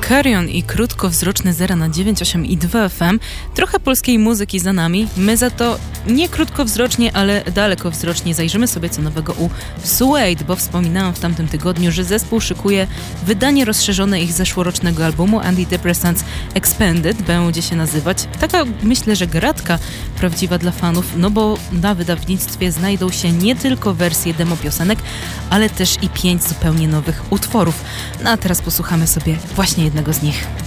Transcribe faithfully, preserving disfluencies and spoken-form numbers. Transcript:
Carrion i krótkowzroczne Zera na dziewięć osiem i dwa F M. Trochę polskiej muzyki za nami. My za to nie krótkowzrocznie, ale dalekowzrocznie zajrzymy sobie co nowego u Suede, bo wspominałam w tamtym tygodniu, że zespół szykuje wydanie rozszerzone ich zeszłorocznego albumu Antidepressants Expanded, będzie się nazywać. Taka, myślę, że gratka prawdziwa dla fanów, no bo na wydawnictwie znajdą się nie tylko wersje demo piosenek, ale też i pięć zupełnie nowych utworów. No a teraz posłuchamy sobie właśnie jednego z nich.